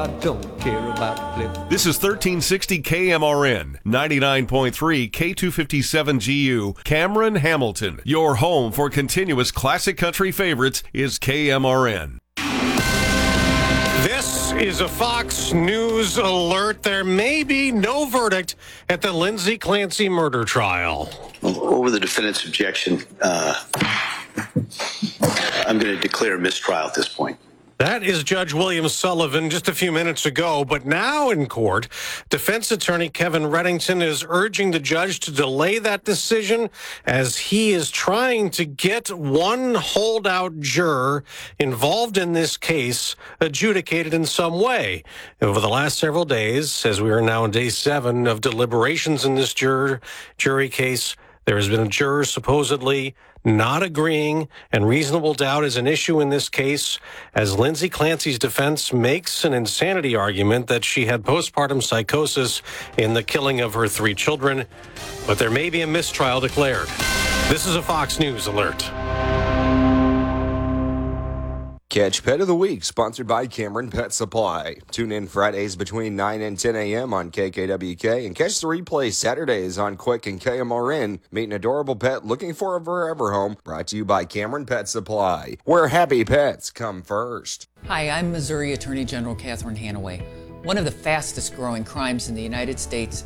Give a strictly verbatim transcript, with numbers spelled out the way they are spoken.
I don't care about Cliff. This is thirteen sixty K M R N, ninety-nine point three K two fifty-seven G U, Cameron, Hamilton. Your home for continuous classic country favorites is K M R N. This is a Fox News alert. There may be no verdict at the Lindsay Clancy murder trial. Over the defendant's objection, uh, I'm going to declare a mistrial at this point. That is Judge William Sullivan just a few minutes ago. But now in court, defense attorney Kevin Reddington is urging the judge to delay that decision as he is trying to get one holdout juror involved in this case adjudicated in some way. Over the last several days, as we are now in day seven of deliberations in this juror, jury case, there has been a juror supposedly not agreeing, and reasonable doubt is an issue in this case as Lindsay Clancy's defense makes an insanity argument that she had postpartum psychosis in the killing of her three children, but there may be a mistrial declared. This is a Fox News alert. Catch Pet of the Week, sponsored by Cameron Pet Supply. Tune in Fridays between nine and ten a.m. on K K W K and catch the replay Saturdays on Quick and K M R N. Meet an adorable pet looking for a forever home. Brought to you by Cameron Pet Supply, where happy pets come first. Hi, I'm Missouri Attorney General Catherine Hanaway. One of the fastest growing crimes in the United States